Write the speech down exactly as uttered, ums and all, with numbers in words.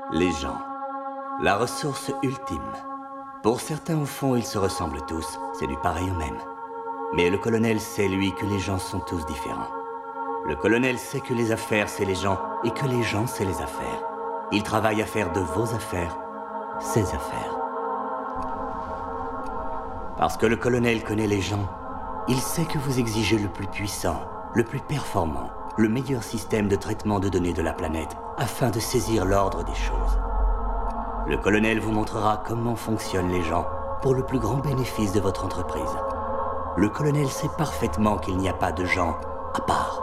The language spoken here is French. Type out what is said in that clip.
Les gens. La ressource ultime. Pour certains, au fond, ils se ressemblent tous. C'est du pareil au même. Mais le colonel sait, lui, que les gens sont tous différents. Le colonel sait que les affaires, c'est les gens, et que les gens, c'est les affaires. Il travaille à faire de vos affaires, ses affaires. Parce que le colonel connaît les gens, il sait que vous exigez le plus puissant, le plus performant, le meilleur système de traitement de données de la planète, afin de saisir l'ordre des choses. Le colonel vous montrera comment fonctionnent les gens, pour le plus grand bénéfice de votre entreprise. Le colonel sait parfaitement qu'il n'y a pas de gens à part.